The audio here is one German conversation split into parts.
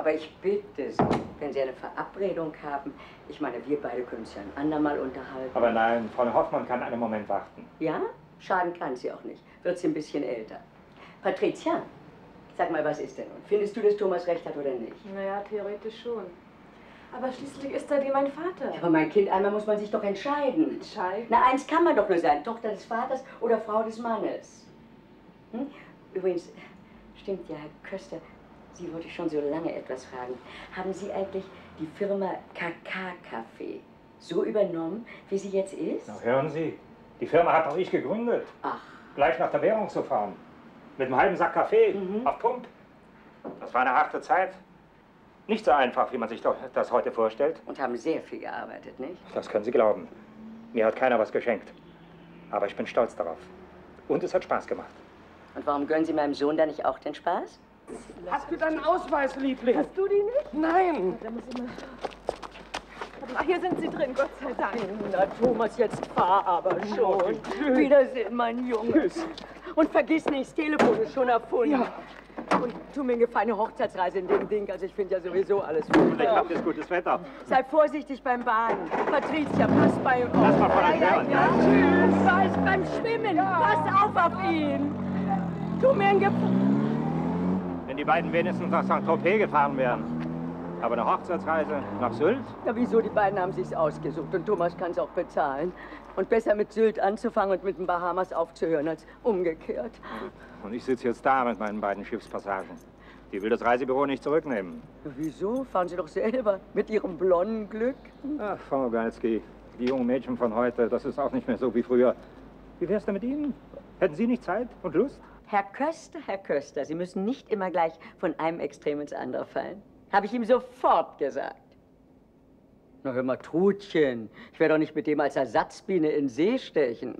aber ich bitte Sie, wenn Sie eine Verabredung haben, ich meine, wir beide können uns ja ein andermal unterhalten. Aber nein, Frau Hoffmann kann einen Moment warten. Ja? Schaden kann sie auch nicht. Wird sie ein bisschen älter. Patricia, sag mal, was ist denn nun? Findest du, dass Thomas recht hat oder nicht? Naja, theoretisch schon. Aber schließlich ist er wie mein Vater. Ja, aber mein Kind, einmal muss man sich doch entscheiden. Entscheiden? Na, eins kann man doch nur sein. Tochter des Vaters oder Frau des Mannes. Hm? Übrigens, stimmt ja, Herr Köster, Sie wollte ich schon so lange etwas fragen. Haben Sie eigentlich die Firma KK-Café so übernommen, wie sie jetzt ist? Na, hören Sie, die Firma hat doch ich gegründet. Ach. Gleich nach der Währung zu fahren. Mit einem halben Sack Kaffee auf Pump. Das war eine harte Zeit. Nicht so einfach, wie man sich das heute vorstellt. Und haben sehr viel gearbeitet, nicht? Das können Sie glauben. Mir hat keiner was geschenkt. Aber ich bin stolz darauf. Und es hat Spaß gemacht. Und warum gönnen Sie meinem Sohn da nicht auch den Spaß? Hast du deinen Ausweis, Liebling? Hast du die nicht? Nein. Da muss ich mal... Ach, hier sind sie drin, Gott sei Dank. Na, Thomas, jetzt fahr aber schon. Wiedersehen, mein Junge. Tschüss. Und vergiss nicht, das Telefon ist schon erfunden. Ja. Und tu mir eine feine Hochzeitsreise in dem Ding. Also ich finde ja sowieso alles gut. Vielleicht habt ihr gutes Wetter. Sei vorsichtig beim Baden. Patricia, pass bei uns. Lass mal von euch hören. Ja, tschüss. Was beim Schwimmen. Pass auf ihn. Tu mir einen Gefallen. Wenn die beiden wenigstens nach Saint-Tropez gefahren wären. Aber eine Hochzeitsreise nach Sylt? Ja, wieso? Die beiden haben sich's ausgesucht und Thomas kann es auch bezahlen. Und besser mit Sylt anzufangen und mit den Bahamas aufzuhören als umgekehrt. Und ich sitze jetzt da mit meinen beiden Schiffspassagen. Die will das Reisebüro nicht zurücknehmen. Ja, wieso? Fahren Sie doch selber mit Ihrem blonden Glück. Ach, Frau Galski, die jungen Mädchen von heute, das ist auch nicht mehr so wie früher. Wie wär's denn mit Ihnen? Hätten Sie nicht Zeit und Lust? Herr Köster, Sie müssen nicht immer gleich von einem Extrem ins andere fallen. Habe ich ihm sofort gesagt. Na, hör mal, Trudchen, ich werde doch nicht mit dem als Ersatzbiene in den See stechen.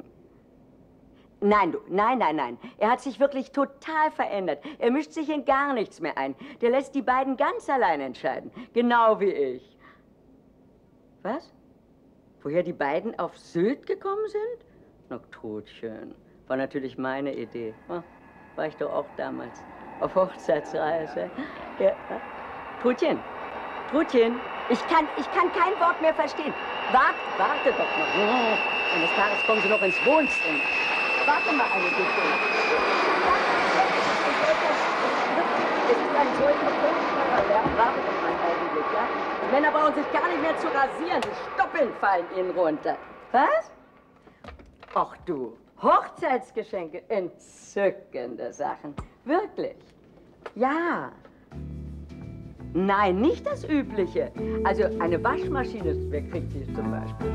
Nein, du, nein. Er hat sich wirklich total verändert. Er mischt sich in gar nichts mehr ein. Der lässt die beiden ganz allein entscheiden. Genau wie ich. Was? Woher die beiden auf Sylt gekommen sind? Na, Trudchen, war natürlich meine Idee. War ich doch auch damals auf Hochzeitsreise. Ja. Trudchen, ich kann kein Wort mehr verstehen. Warte doch mal. Eines Tages kommen Sie noch ins Wohnzimmer. Warte mal eine Sekunde. Es ist ein solcher furchtbarer Lärm. Warte doch mal einen Augenblick, ja? Die Männer brauchen sich gar nicht mehr zu rasieren. Die Stoppeln fallen ihnen runter. Was? Ach du, Hochzeitsgeschenke, entzückende Sachen. Wirklich. Ja. Nein, nicht das Übliche. Also eine Waschmaschine, wer kriegt die zum Beispiel?